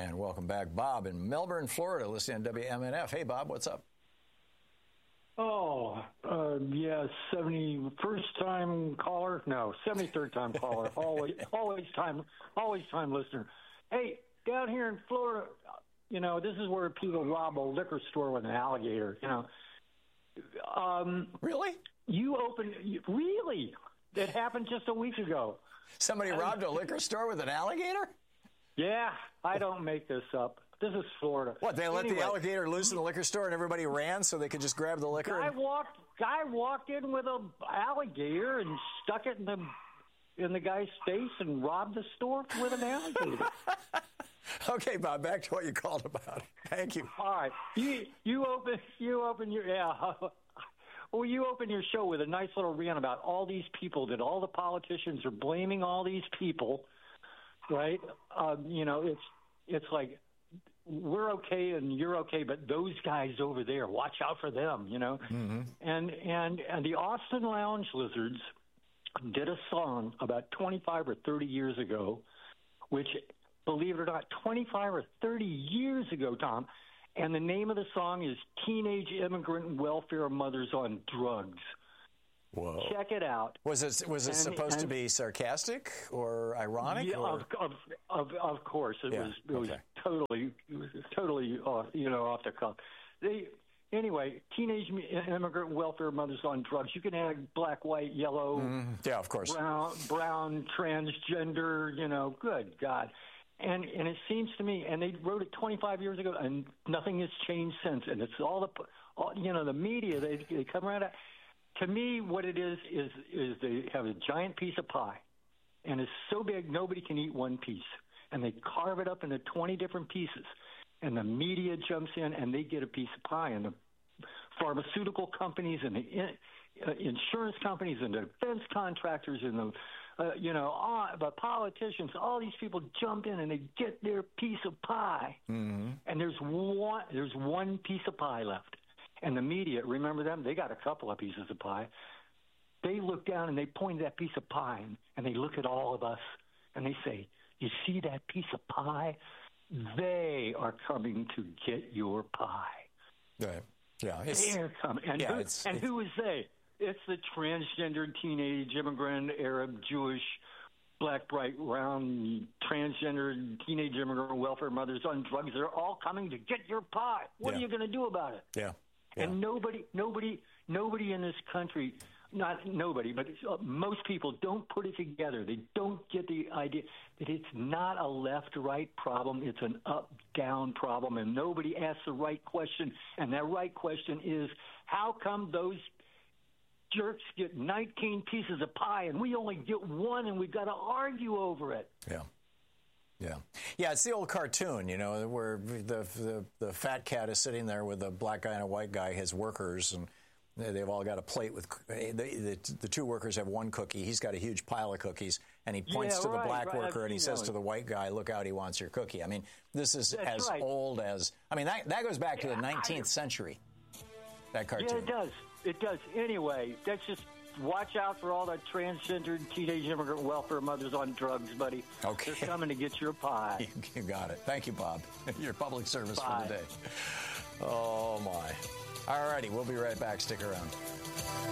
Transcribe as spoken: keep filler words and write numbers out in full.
And welcome back, Bob in Melbourne, Florida, listening to W M N F. Hey, Bob, what's up? Oh, uh, yeah, seventy-first time caller? No, seventy-third time caller. always, always time, always time listener. Hey, down here in Florida, you know, this is where people rob a liquor store with an alligator, you know. Um, really? You open, really? That happened just a week ago. Somebody robbed a liquor store with an alligator? Yeah, I don't make this up. This is Florida. What, they let anyway, the alligator loose in the liquor store and everybody ran so they could just grab the liquor? Guy and... walked. Guy walked in with a alligator and stuck it in the in the guy's face and robbed the store with an alligator. Okay, Bob. Back to what you called about. Thank you. All right, you you open you open your yeah. Well, you open your show with a nice little rant about all these people that all the politicians are blaming all these people, right? Um, you know, it's it's like. We're okay and you're okay, but those guys over there, watch out for them, you know. Mm-hmm. And and and the Austin Lounge Lizards did a song about twenty-five or thirty years ago, which, believe it or not, twenty-five or thirty years ago, Tom. And the name of the song is "Teenage Immigrant Welfare Mothers on Drugs." Whoa! Check it out. Was it was it and, supposed and, to be sarcastic or ironic? Yeah, or? Of, of of of course it yeah, was. It was okay. totally it was totally off, you know off the cuff. They anyway, teenage immigrant welfare mothers on drugs. You can add black, white, yellow, mm, yeah, of course, brown, brown, transgender. You know, good God. And and it seems to me, and they wrote it twenty-five years ago, and nothing has changed since. And it's all the all, you know the media. They they come around. At, To me, what it is, is is they have a giant piece of pie, and it's so big nobody can eat one piece. And they carve it up into twenty different pieces, and the media jumps in, and they get a piece of pie. And the pharmaceutical companies and the in, uh, insurance companies and the defense contractors and the, uh, you know, all, the politicians, all these people jump in, and they get their piece of pie. Mm-hmm. And there's one, there's one piece of pie left. And the media, remember them? They got a couple of pieces of pie. They look down and they point at that piece of pie, and, and they look at all of us, and they say, you see that piece of pie? They are coming to get your pie. Right. Yeah. It's, They're coming. And, yeah, who, it's, and it's, who is they? It's the transgender, teenage, immigrant, Arab, Jewish, black, bright, round, transgender, teenage immigrant welfare mothers on drugs. They're all coming to get your pie. What yeah. are you going to do about it? Yeah. Yeah. And nobody, nobody, nobody in this country, not nobody, but most people don't put it together. They don't get the idea that it's not a left-right problem. It's an up-down problem, and nobody asks the right question. And that right question is, how come those jerks get nineteen pieces of pie and we only get one, and we've got to argue over it? Yeah. Yeah, yeah. It's the old cartoon, you know, where the, the the fat cat is sitting there with a black guy and a white guy, his workers, and they've all got a plate with the, the, the two workers have one cookie. He's got a huge pile of cookies, and he points yeah, to the right, black right, worker and he says know. to the white guy, "Look out, he wants your cookie." I mean, this is That's as right. old as I mean that that goes back to the nineteenth century. That cartoon. Yeah, it does. It does. Anyway, that's just. Watch out for all the transgender teenage immigrant welfare mothers on drugs, buddy. Okay. They're coming to get your pie. You got it. Thank you, Bob. Your public service Bye. for the day. Oh, my. All righty. We'll be right back. Stick around.